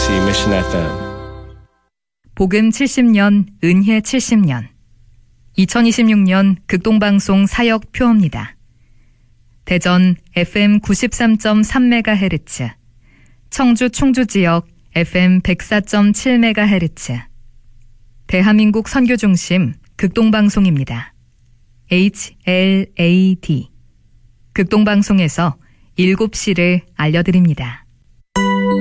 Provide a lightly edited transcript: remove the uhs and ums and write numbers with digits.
KBOC Mission FM. 복음 70년, 은혜 70년. 2026년 극동방송 사역 표어입니다. 대전 FM 93.3MHz, 청주 충주지역 FM 104.7MHz, 대한민국 선교중심 극동방송입니다. HLAD. 극동방송에서 7시를 알려드립니다.